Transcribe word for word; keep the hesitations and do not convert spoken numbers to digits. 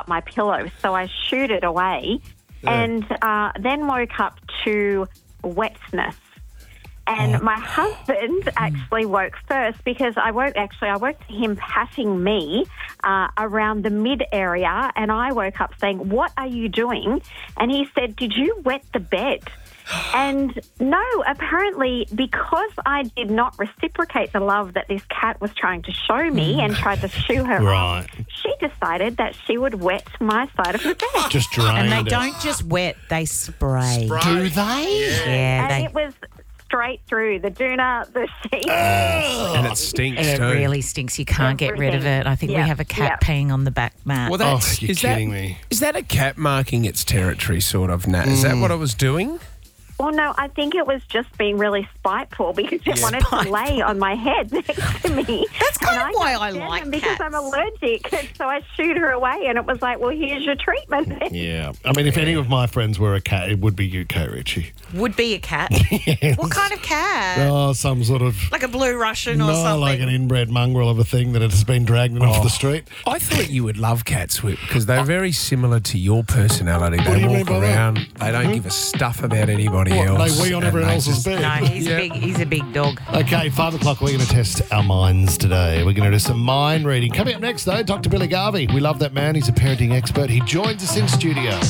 up my pillow. So I shooed it away Yeah. and uh, then woke up to wetness. And Oh. my husband actually woke first because I woke, actually, I woke to him patting me uh, around the mid area, and I woke up saying, "What are you doing?" And he said, "Did you wet the bed?" And no, apparently because I did not reciprocate the love that this cat was trying to show me and tried to shoo her Right. off, she decided that she would wet my side of the bed. Just drained And they it. don't just wet, they spray. Do they? Yeah, And they, it was straight through the doona, the sheet. And it stinks it too. really stinks. You can't get rid of Everything. it. I think we Yep, have a cat yep. peeing on the back mat. Well, that's, Oh, you're is kidding that, me. Is that a cat marking its territory, sort of, Nat? Is that what it was doing? Well, no, I think it was just being really spiteful because it wanted to lay on my head next to me. That's kind And of why can't I stand like them because cats. I'm allergic. And so I shoot her away, and it was like, well, here's your treatment. Yeah. I mean, if any of my friends were a cat, it would be you, Kate Ritchie. Would be a cat. What kind of cat? Oh, some sort of... Like a blue Russian or No, something? like an inbred mongrel of a thing that has been dragged off the street. I thought you would love cats, Whip, because they're very similar to your personality. do They you mean walk by that? around. They don't give a stuff about anybody What, else. they wee on and everyone they else's just- bed? No, he's Yeah. a big. He's a big dog. Okay, five o'clock, we're going to test our minds today. We're going to do some mind reading. Coming up next, though, Doctor Billy Garvey. We love that man. He's a parenting expert. He joins us in studio.